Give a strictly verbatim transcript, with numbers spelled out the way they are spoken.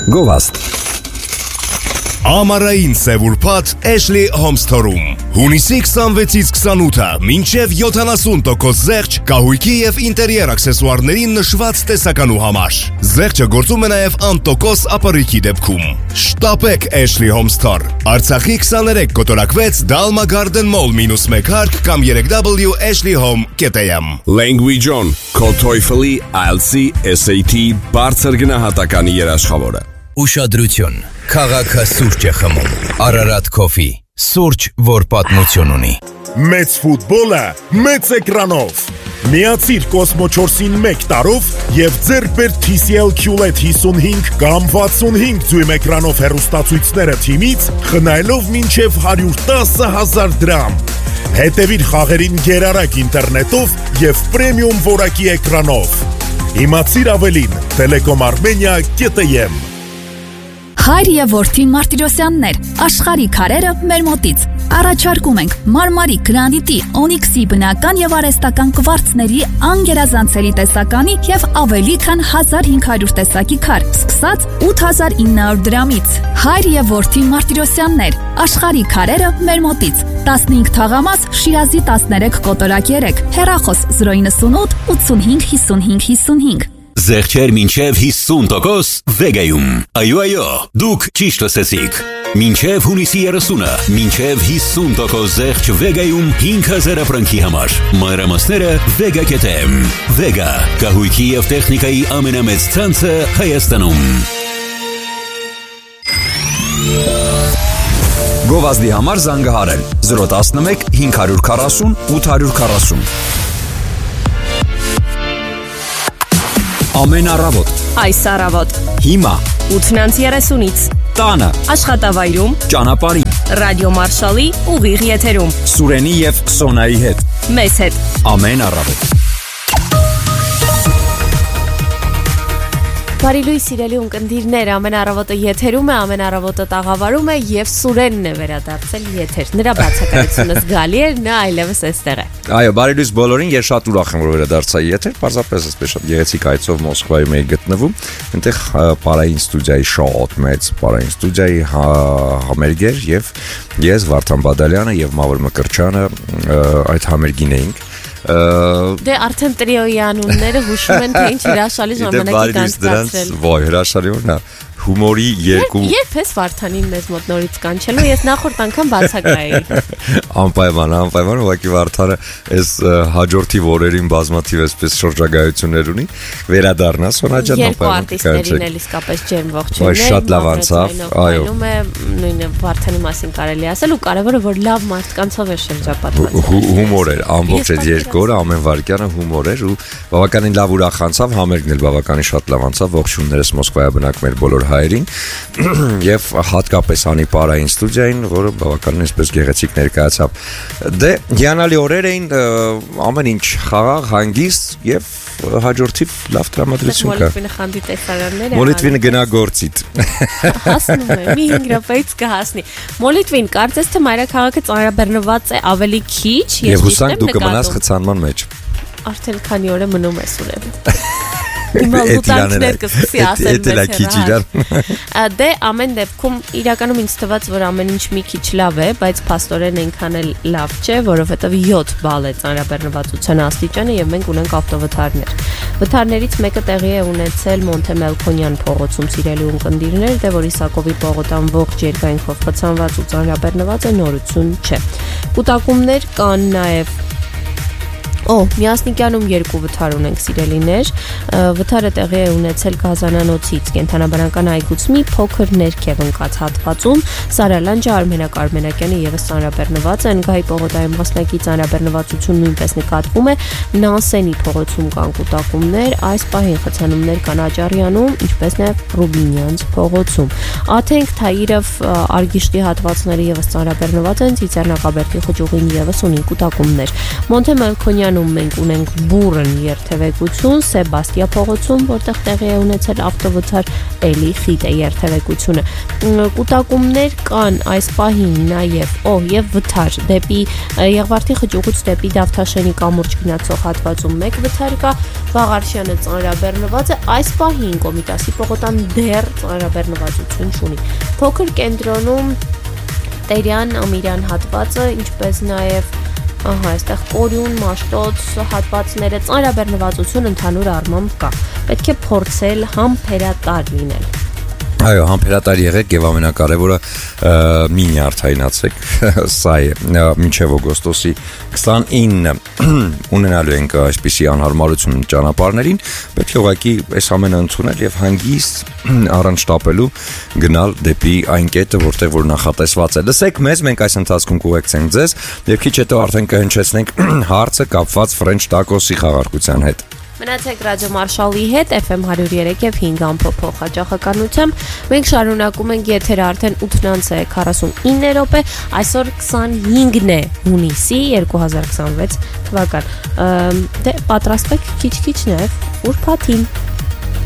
Գովաստ Ամառային սևուրփաթ Ashley Home-Store-ում Հունիսի քսանվեցից քսանութը մինչև յոթանասուն տոկոս զեղչ կահույքի եւ ինտերիեր աքսեսուարների նշված տեսականու համար։ Զեղչը գործում է նաեւ անտոկոս ապառիքի դեպքում։ Շտապեք Ashley Home-Store։ Արցախի քսաներեք կոտորակվեց Dalma Garden Mall մինուս մեկ հարկ կամ երեք w ashley home dot am Language On, քո TOEFL-ի, I E L T S-ի, S A T բարձր գնահատականի երաշխավորը։ Ուշադրություն, քաղաքը սուրճ է խմում, Ararat Coffee, սուրճ, որ պատմություն ունի։ Մեծ ֆուտբոլը, մեծ էկրանով։ Միացիր Cosmo չորսին մեկ տարով և ձեռք բեր T C L Q L E D հիսունհինգ կամ վաթսունհինգ ձույմ էկրանով հեռուստացույցները թիմից, խնայելով մինչև հարյուր տասը հազար դրամ։ Հետևիր խաղերին գերարագ ինտերնետով և պրեմիում որակի էկրանով։ Իմացիր ավելին, Telecom Armenia dot am Հայր և որդի Մարտիրոսյաններ, աշխարհի քարերը մեր մոտից։ Առաջարկում ենք մարմարի, գրանիտի, օնիքսի բնական և արհեստական կվարցների անգերազանցելի տեսականի և ավելի քան հազար հինգ հարյուր տեսակի քար, սկսած ութ հազար ինը հարյուր դրամից։ Հայր և որդի Մարտիրոսյաններ, աշխարհի քարերը մեր մոտից։ տասնհինգ թաղամաս, Շիրազի տասներեք կոտորակ երեք, հեռախոս զրո իննսունութ ութսունհինգ հիսունհինգ հիսունհինգ։ Զեղչեր մինչև հիսուն տոկոս Վեգայում։ Այո, այո, դուք ճիշտ լսեցիք։ Մինչև հունիսի երեսունը, մինչև հիսուն տոկոս զեղչ Վեգայում հինգ հազար ապրանքի համար։ Մանրամասները Vega dot am Vega, կահույքի և տեխնիկայի ամենամեծ ցանցը Հայաստանում։ Գովազդի համար զանգահարել զրո տասնմեկ հինգ հարյուր քառասուն ութ հարյուր քառասուն Ամեն առավոտ Այս առավոտ Հիմա ութնանց երեսունից Տանը Աշխատավայրում Ճանապարհին Ռադիո Մարշալի ուղիղ եթերում Սուրենի և Սոնայի հետ Մեզ հետ Ամեն առավոտ Բարի լույս սիրելի ունկնդիրներ, ամեն առավոտը եթերում է, ամեն առավոտը տաղավարում է և Սուրենն է վերադարձել եթեր։ Նրա բացակայությունը զգալի է, նա այլևս էստեղ է։ Այո, բարի լույս բոլորին, ես շատ ուրախ եմ, որ վերադարձա եթեր, պարզապես այսպես շատ գեղեցիկ այցով Մոսկվայում էի գտնվում, այնտեղ պարային ստուդիայի շատ մեծ պարային ստուդիայի համերգեր և ես Վարդան Բադալյանը և Մավոր Մկրչյանը այդ համերգին էինք։ Դե արդեն տրիոյի անունները հուշում են, թե ինչ հրաշալի ժամանակի կանցկացրել։ Ոյ, հրաշալի որ նա հումորի երկու Երբ ես Վարդանին մեզ մոտ նորից կանչելու, ես նախորդ անգամ բացակայի։ Անպայման, անպայման, ուղղակի Վարդանը այս հաջորդի օրերին բազմաթիվ այսպես շրջագայություններ ունի, վերադառնա Սոնա ջան, երկու արտիստերին էլ իսկապես ջերմ ողջույններ։ Ոյ, շատ լավ անցավ, այո։ Նույնը Վարդանի մասին կարելի ասել ու կարևորը որ լավ մարդկանցով է շրջապատված։ Հումոր էր, ամբողջ այդ երկու օրը ամեն վայրկյանը հումոր էր ու բավականին լավ ուրախ անցավ, համերգն էլ բավականին շատ լավ անցավ, ողջույններս Մոսկվայաբնակ մեր բոլոր հայերին եւ հատկապես անի պարային ստուդիային, որը բավականին այսպես գեղեցիկ ներկայացավ։ Դե հիանալի օրեր էին, ամեն ինչ խաղաղ, հանգիստ եւ հաջորդիվ լավ տրամադրություն կա։ Մոլիտվինը խանդի տեսարանները։ Մոլիտվինը գնա գործիդ։ Հասնում է, մի հինգ րոպեից կհասնի։ Մոլիտվին, կարծես թե մայրաքաղաքը ծանրաբեռնված է ավելի քիչ, եւ հուսանք դու կմնաս խցանման մեջ։ Արդեն քանի օր է մնում ես Սուրեն։ Հիմա լուտանքներ կսկսի ասել մեզ։ Դե ամեն դեպքում իրականում ինձ թվաց, որ ամեն ինչ մի քիչ լավ է, բայց փաստորեն այնքան էլ լավ չէ, որովհետև յոթ բալ է ծանրաբեռնվածության աստիճանը եւ մենք ունենք ավտովթարներ։ Վթարներից մեկը տեղի է ունեցել Մոնթե Մելքոնյան փողոցում, սիրելի ունկնդիրներ, դե որ Իսակովի պողոտան ողջ երկայնքով խցանված ու ծանրաբեռնված է, նորություն չէ։ Կուտակումներ կան նաեւ Օ, Միասնիկյանում երկու վթար ունենք սիրելիներ, վթարը տեղի է ունեցել Գազանանոցից կենթանաբանական այգուց մի փոքր ներքև ընկած հատվածում, Սարալանջը Արմենակ Արմենակյանը եւս ծանրաբեռնված են, Գայի պողոտայում մասնակի ծանրաբեռնվածություն նույնպես նկատվում է, Նանսենի փողոցում կան կուտակումներ, այս պահին խցանումներ կան Աճարյանում, ինչպես նաեւ Ռուբինյանց փողոցում։ Աթենք Թայիրով Արգիշտի հատվածները եւս ծանրաբեռնված են, Ծիծեռնակաբերդի խճուղին եւս ունի կուտակումներ։ Մոնթե Մելքոնյան Երևանում մենք ունենք բուրըն երթևեկություն, Սեբաստիա փողոցում, որտեղ տեղի է ունեցել ավտովթար, էլի խիտ է երթևեկությունը։ Կուտակումներ կան այս պահին նաև օ եւ վթար դեպի Եղվարդի խճուղուց դեպի Դավթաշենի կամուրջ գնացող հատվածում մեկ վթար կա, Վաղարշյանը ծանրաբեռնված է, այս պահին Կոմիտասի պողոտան դեռ ծանրաբեռնվածություն չունի։ Փոքր կենտրոնում Տերյան, Ամիրյան հատվածը, ինչպես նաև ահա, այստեղ Կորյուն, Մաշտոց հատվածները ծանրաբեռնվածություն ընդհանուր առմամբ կա։ Պետք է փորձել համբերատար լինել։ Այո, համբերատար եղեք եւ ամենակարևորը մի նյարդայնացեք, սա է, մինչեւ օգոստոսի քսանինը ունենալու ենք այսպիսի անհարմարություն ճանապարհներին, պետք է ուղղակի այս ամենը ընդունել եւ հանգիստ առանց շտապելու գնալ դեպի այն կետը, որտեղ որ նախատեսված է։ Լսեք մեզ, մենք այս ընթացքում կուղեկցենք ձեզ եւ քիչ հետո արդեն կհնչեցնենք հարցը կապված Ֆրենչ տակոսի խաղարկության հետ։ Մնացեք Ռադիո Մարշալի հետ Էֆ Էմ one oh three point five ամփոփող հաճախականությամբ։ Մենք շարունակում ենք եթերը արդեն ութ քառասունինը րոպե, այսօր քսանհինգն է հունիսի երկու հազար քսանվեց թվական։ Դե պատրաստվեք քիչ-քիչ նաև ուրբաթին։